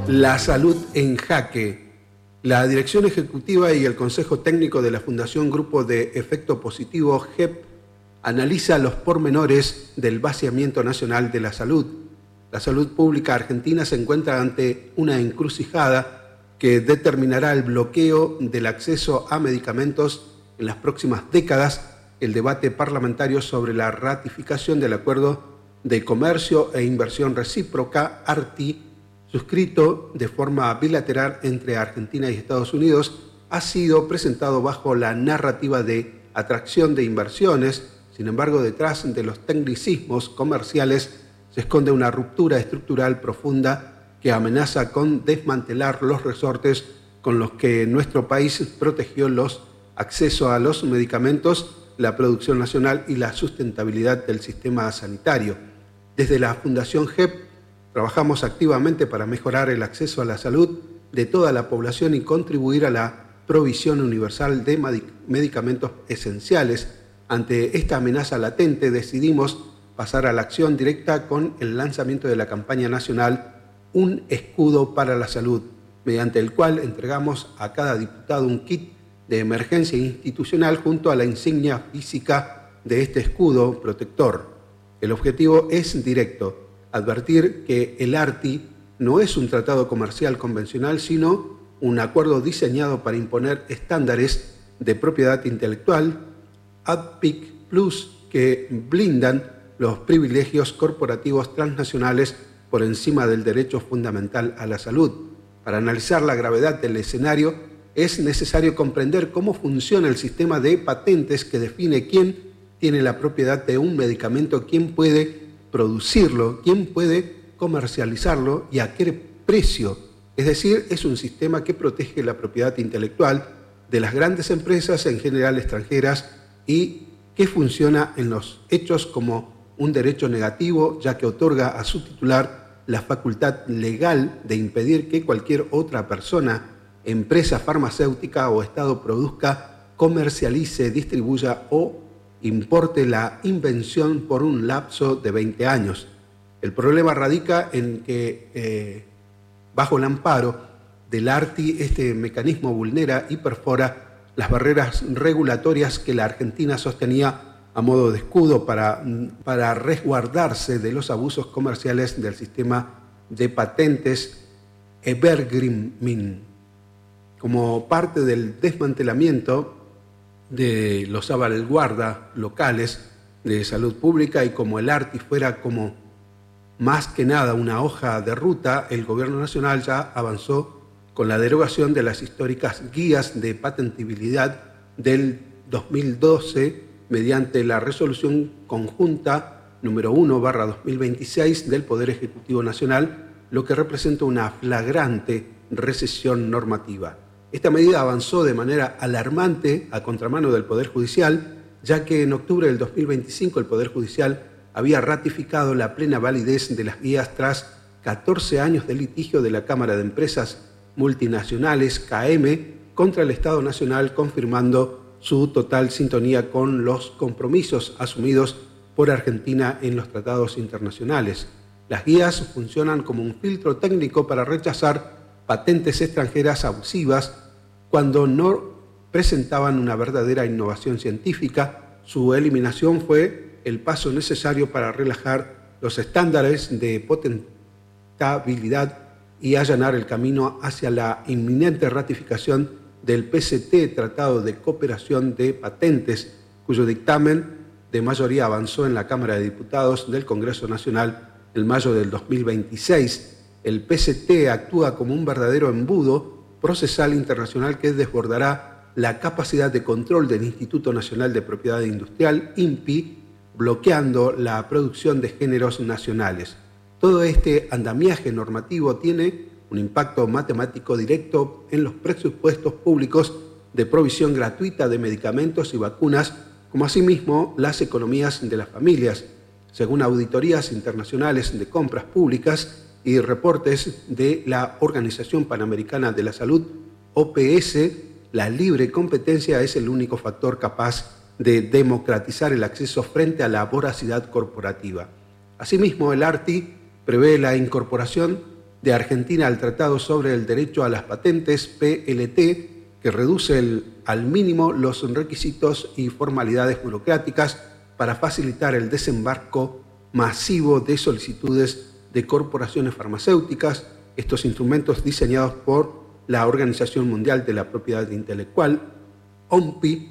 La salud en jaque. La Dirección Ejecutiva y el Consejo Técnico de la Fundación Grupo de Efecto Positivo, GEP, analiza los pormenores del vaciamiento nacional de la salud. La salud pública argentina se encuentra ante una encrucijada que determinará el bloqueo del acceso a medicamentos en las próximas décadas, el debate parlamentario sobre la ratificación del Acuerdo de Comercio e Inversión Recíproca, ARTI, suscrito de forma bilateral entre Argentina y Estados Unidos, ha sido presentado bajo la narrativa de atracción de inversiones. Sin embargo, detrás de los tecnicismos comerciales se esconde una ruptura estructural profunda que amenaza con desmantelar los resortes con los que nuestro país protegió los accesos a los medicamentos, la producción nacional y la sustentabilidad del sistema sanitario. Desde la Fundación GEP trabajamos activamente para mejorar el acceso a la salud de toda la población y contribuir a la provisión universal de medicamentos esenciales. Ante esta amenaza latente, decidimos pasar a la acción directa con el lanzamiento de la campaña nacional Un Escudo para la Salud, mediante el cual entregamos a cada diputado un kit de emergencia institucional junto a la insignia física de este escudo protector. El objetivo es directo: advertir que el ARTI no es un tratado comercial convencional, sino un acuerdo diseñado para imponer estándares de propiedad intelectual, ADPIC Plus, que blindan los privilegios corporativos transnacionales por encima del derecho fundamental a la salud. Para analizar la gravedad del escenario, es necesario comprender cómo funciona el sistema de patentes que define quién tiene la propiedad de un medicamento, quién puede producirlo, quién puede comercializarlo y a qué precio. Es decir, es un sistema que protege la propiedad intelectual de las grandes empresas, en general extranjeras, y que funciona en los hechos como un derecho negativo, ya que otorga a su titular la facultad legal de impedir que cualquier otra persona, empresa farmacéutica o Estado produzca, comercialice, distribuya o importe la invención por un lapso de 20 años. El problema radica en que, bajo el amparo del ARTI, este mecanismo vulnera y perfora las barreras regulatorias que la Argentina sostenía a modo de escudo para resguardarse de los abusos comerciales del sistema de patentes evergreen. Como parte del desmantelamiento de los salvaguardas locales de salud pública y como el ARTI fuera como más que nada una hoja de ruta, el Gobierno Nacional ya avanzó con la derogación de las históricas guías de patentabilidad del 2012 mediante la resolución conjunta número 1/2026 del Poder Ejecutivo Nacional, lo que representa una flagrante recesión normativa. Esta medida avanzó de manera alarmante a contramano del Poder Judicial, ya que en octubre del 2025 el Poder Judicial había ratificado la plena validez de las guías tras 14 años de litigio de la Cámara de Empresas Multinacionales, CAEME, contra el Estado Nacional, confirmando su total sintonía con los compromisos asumidos por Argentina en los tratados internacionales. Las guías funcionan como un filtro técnico para rechazar patentes extranjeras abusivas cuando no presentaban una verdadera innovación científica. Su eliminación fue el paso necesario para relajar los estándares de patentabilidad y allanar el camino hacia la inminente ratificación del PCT, Tratado de Cooperación de Patentes, cuyo dictamen de mayoría avanzó en la Cámara de Diputados del Congreso Nacional en mayo del 2026. El PCT actúa como un verdadero embudo procesal internacional que desbordará la capacidad de control del Instituto Nacional de Propiedad Industrial, INPI, bloqueando la producción de géneros nacionales. Todo este andamiaje normativo tiene un impacto matemático directo en los presupuestos públicos de provisión gratuita de medicamentos y vacunas, como asimismo las economías de las familias. Según auditorías internacionales de compras públicas y reportes de la Organización Panamericana de la Salud, OPS, la libre competencia es el único factor capaz de democratizar el acceso frente a la voracidad corporativa. Asimismo, el ARTI prevé la incorporación de Argentina al Tratado sobre el Derecho a las Patentes, PLT, que reduce al mínimo los requisitos y formalidades burocráticas para facilitar el desembarco masivo de solicitudes de corporaciones farmacéuticas. Estos instrumentos diseñados por la Organización Mundial de la Propiedad Intelectual, OMPI,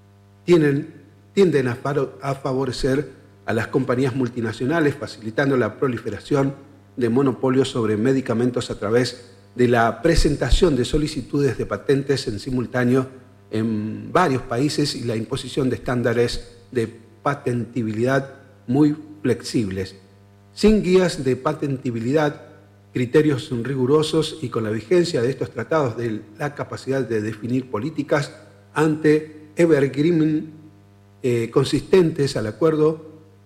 tienden a favorecer a las compañías multinacionales, facilitando la proliferación de monopolios sobre medicamentos a través de la presentación de solicitudes de patentes en simultáneo en varios países y la imposición de estándares de patentibilidad muy flexibles. Sin guías de patentibilidad, criterios rigurosos y con la vigencia de estos tratados de la capacidad de definir políticas ante evergreen consistentes al acuerdo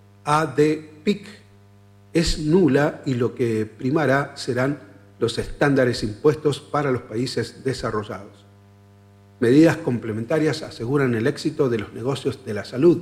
ADPIC es nula y lo que primará serán los estándares impuestos para los países desarrollados. Medidas complementarias aseguran el éxito de los negocios de la salud.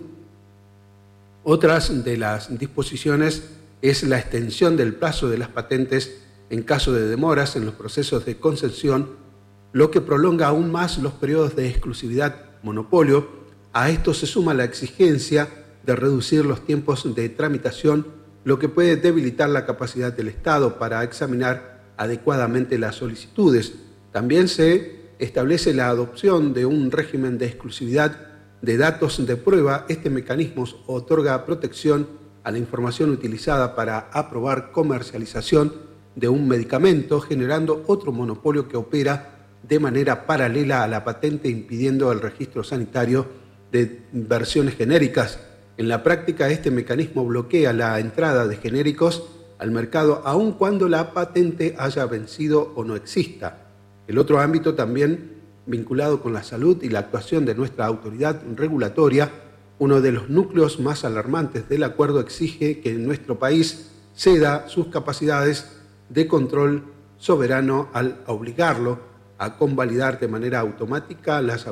Otras de las disposiciones es la extensión del plazo de las patentes en caso de demoras en los procesos de concesión, lo que prolonga aún más los periodos de exclusividad monopolio. A esto se suma la exigencia de reducir los tiempos de tramitación, lo que puede debilitar la capacidad del Estado para examinar adecuadamente las solicitudes. También se establece la adopción de un régimen de exclusividad de datos de prueba. Este mecanismo otorga protección a la información utilizada para aprobar comercialización de un medicamento, generando otro monopolio que opera de manera paralela a la patente, impidiendo el registro sanitario de versiones genéricas. En la práctica, este mecanismo bloquea la entrada de genéricos al mercado, aun cuando la patente haya vencido o no exista. El otro ámbito también vinculado con la salud y la actuación de nuestra autoridad regulatoria, uno de los núcleos más alarmantes del acuerdo exige que nuestro país ceda sus capacidades de control soberano al obligarlo a convalidar de manera automática las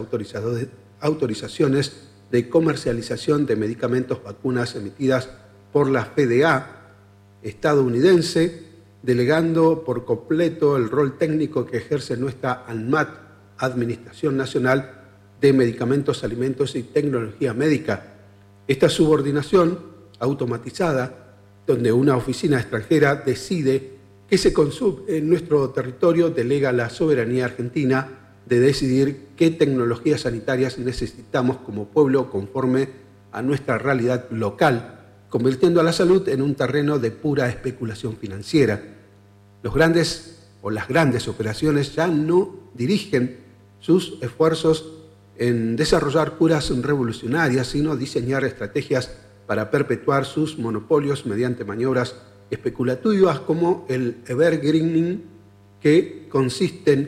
autorizaciones de comercialización de medicamentos, vacunas emitidas por la FDA estadounidense, delegando por completo el rol técnico que ejerce nuestra ANMAT, Administración Nacional de Medicamentos, Alimentos y Tecnología Médica. Esta subordinación automatizada, donde una oficina extranjera decide qué se consume en nuestro territorio, delega la soberanía argentina de decidir qué tecnologías sanitarias necesitamos como pueblo conforme a nuestra realidad local, convirtiendo a la salud en un terreno de pura especulación financiera. Las grandes operaciones ya no dirigen sus esfuerzos en desarrollar curas revolucionarias, sino diseñar estrategias para perpetuar sus monopolios mediante maniobras especulativas como el evergreening, que consisten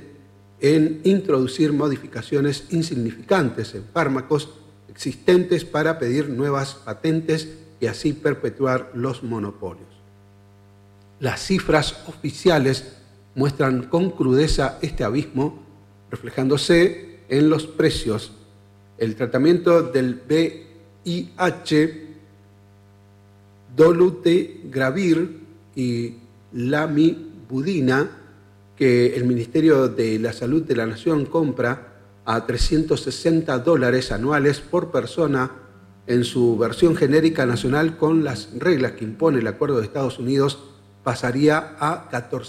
en introducir modificaciones insignificantes en fármacos existentes para pedir nuevas patentes y así perpetuar los monopolios. Las cifras oficiales muestran con crudeza este abismo, reflejándose en los precios. El tratamiento del VIH, dolutegravir y lamivudina, que el Ministerio de la Salud de la Nación compra a $360 anuales por persona en su versión genérica nacional con las reglas que impone el Acuerdo de Estados Unidos, pasaría a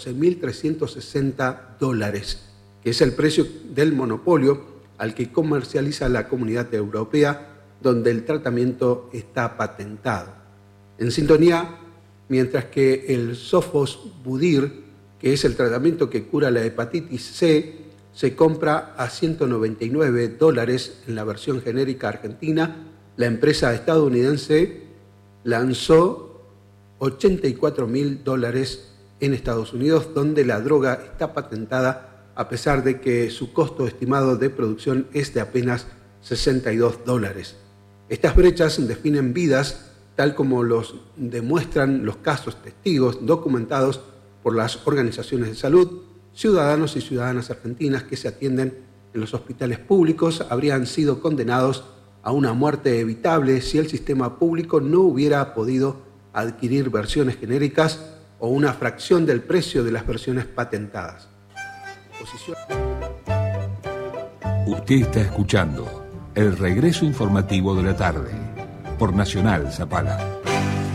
$14.360, que es el precio del monopolio al que comercializa la Comunidad Europea, donde el tratamiento está patentado. En sintonía, mientras que el Sofosbuvir, que es el tratamiento que cura la hepatitis C, se compra a $199 en la versión genérica argentina, la empresa estadounidense lanzó $84.000 en Estados Unidos, donde la droga está patentada a pesar de que su costo estimado de producción es de apenas $62. Estas brechas definen vidas, tal como los demuestran los casos testigos documentados por las organizaciones de salud. Ciudadanos y ciudadanas argentinas que se atienden en los hospitales públicos habrían sido condenados a una muerte evitable si el sistema público no hubiera podido adquirir versiones genéricas o una fracción del precio de las versiones patentadas. Usted está escuchando el regreso informativo de la tarde por Nacional Zapala.